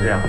这样。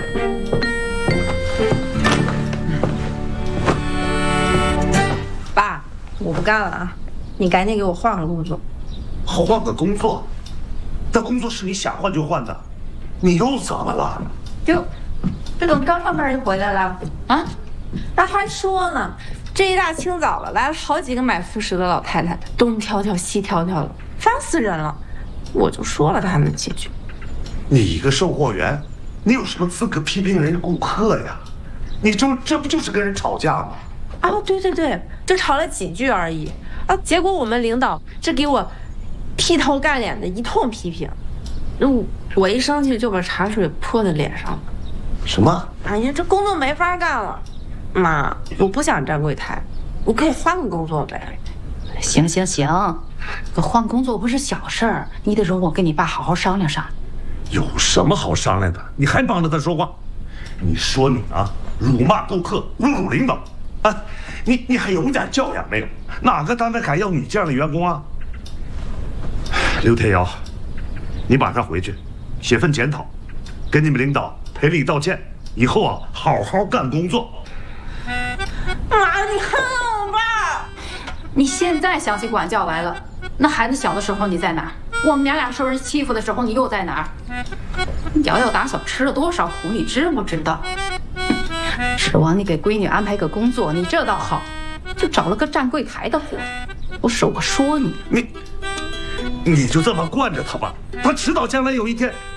爸，我不干了啊！你赶紧给我换个工作。 换个工作？那工作是你想换就换的，你又怎么了？ 这怎么刚上班就回来了啊？那还说呢，这一大清早的来了好几个买副食的老太太，东挑挑西挑挑的，烦死人了。我就说了他们几句。 你一个售货员，你有什么资格批评人家顾客呀？这不就是跟人吵架吗？ 啊，对，就吵了几句而已啊。结果我们领导这给我劈头盖脸的一通批评，我一生气就把茶水泼在脸上了。 什么？ 哎呀，这工作没法干了。妈，我不想站柜台，我可以换个工作呗。 行，这换工作不是小事儿，你得容我跟你爸好好商量商量。 有什么好商量的？你还帮着他说话？你说你啊，辱骂顾客，侮辱领导，啊，你还有点教养没有？哪个单位敢要你这样的员工啊？刘天瑶，你马上回去，写份检讨，跟你们领导赔礼道歉，以后啊，好好干工作。 妈，你看我爸。 你现在想起管教来了，那孩子小的时候你在哪儿？我们娘俩受人欺负的时候你又在哪儿？瑶瑶打小吃了多少苦，你知不知道？指望你给闺女安排个工作，你这倒好，就找了个站柜台的活。不是我说你， 你就这么惯着他吧，他迟早将来有一天